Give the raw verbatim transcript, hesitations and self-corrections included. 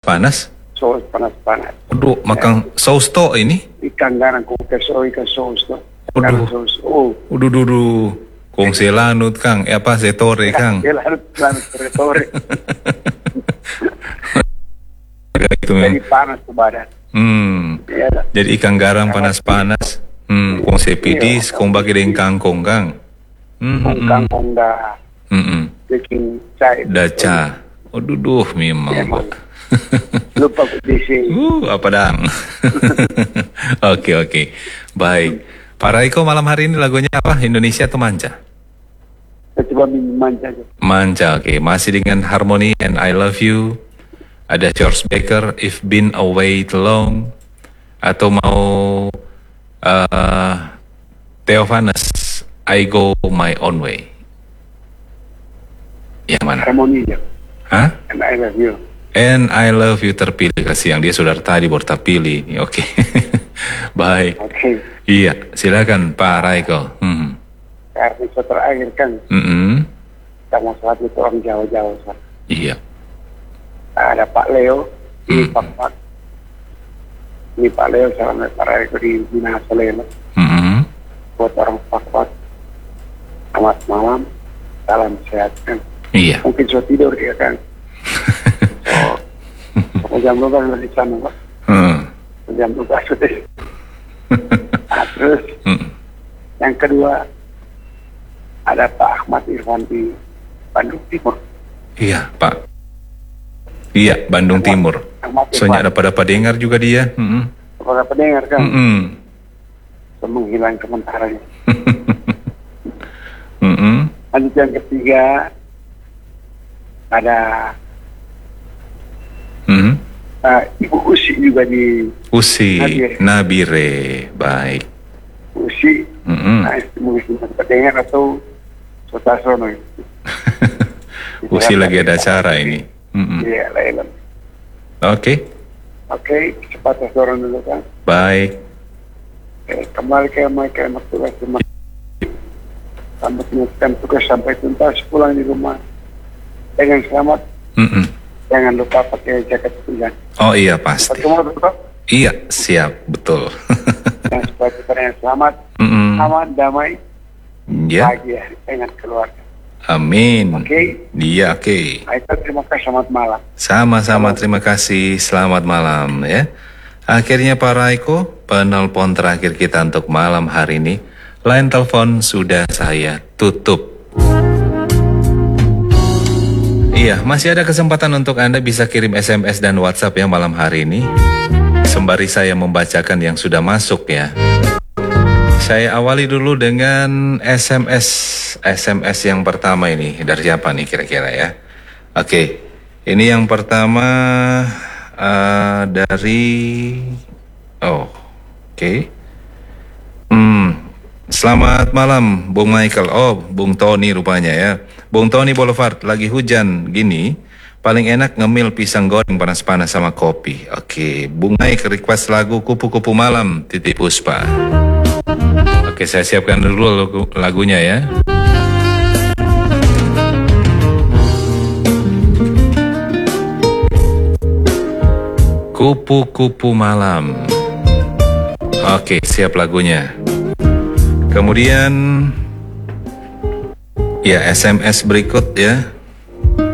panas? Saus panas-panas. Aduh, makan saus to ini? Ikan garang kung keso, ikan saus to. Aduh. Saus. Oh. Uduh, duh, duh. Kung selanut, Kang. Eh, apa, setore, Kang. Selanut, selanut, setore. Itu memang. Jadi panas tuh badan. Hmm. Ya, Jadi ikan garam panas-panas. Hmm. Kung sepidis, kung bagi dengan kangkong, Kang. Hmm. kung kangkong dah. Hmm. Bikin cair. Daca. Aduh, duh, memang. Memang. Lupa kondisi. Uh, apa dang? Oke, oke. Baik. Pak Raiko, malam hari ini lagunya apa? Indonesia atau Manca? Saya coba minum manja aja. Manca, oke. Masih dengan Harmony and I Love You. Ada George Baker, If Been Away Too Long. Atau mau uh, Theophanes, I Go My Own Way. Yang mana? Harmoni aja. Hah? And I love you. And I Love You terpilih, kasih yang dia sudah tadi baru terpilih. Oke. Okay. Baik. Oke. Okay. Iya, silakan Pak Raiko. Hmm. Karena itu terakhir kan. Mm-hmm. Karena saat itu orang Jawa-Jawa. Kan? Iya. Ada Pak Leo di Mm. Pak Pak. Ini Pak Leo sama Pak Raiko di Minahasa Lelo. Mm-hmm. Buat orang Pak Pak. Selamat malam. Salam sehat kan. Iya. Mungkin sudah tidur dia kan. So, jam dua belas di sana Pak. Hmm. Jam dua belas sudah. Nah, terus Mm. yang kedua ada Pak Ahmad Irfan di Bandung Timur. Iya, Pak. Iya, Bandung Ahmad, Timur. Ahmad Soalnya ada pada pendengar juga dia. Mm-hmm. Kepada pendengar kan. Mm-hmm. So, menghilang sementaranya. Mm-hmm. Lanjut yang ketiga ada Mm-hmm. uh, Ibu Usi juga di Usi Nabire. Nabire, baik. Usi. Mm-hmm. Nah, itu mungkin pendengar atau Sotasono. Usi lagi ada acara ini. Mm-hmm. Iya, lain. Oke, Oke, cepat dorong dulu kan. baik. Oke, kembali ke mereka yang tugas rumah. Sampai menyelesaikan tugas sampai tuntas pulang di rumah dengan selamat. Mm-mm. Jangan lupa pakai jaket hujan. Oh iya pasti. Pakai motor Pak. Iya siap betul. Dan supaya kita yang selamat, Mm-mm. aman, damai, Ya, bahagia dengan keluarga. amin. Oke. Iya oke. Baik, terima kasih, selamat malam. Sama-sama, terima kasih. Selamat malam ya. Akhirnya Pak Raiko, penelpon terakhir kita untuk malam hari ini. Line telepon sudah saya tutup. Iya, masih ada kesempatan untuk Anda bisa kirim S M S dan WhatsApp ya malam hari ini. Sembari saya membacakan yang sudah masuk ya. Saya awali dulu dengan S M S. S M S yang pertama ini dari siapa nih kira-kira ya? Oke, ini yang pertama uh, dari oh, oke. Hmm, selamat malam Bung Michael. Oh, Bung Tony rupanya ya. Bung Tony Boulevard, lagi hujan gini, paling enak ngemil pisang goreng panas-panas sama kopi. Oke, Bung Mike request lagu Kupu-Kupu Malam, Titip Puspa. Oke, saya siapkan dulu lagu, lagunya ya. Kupu-Kupu Malam. Oke, siap lagunya. Kemudian ya S M S berikut ya.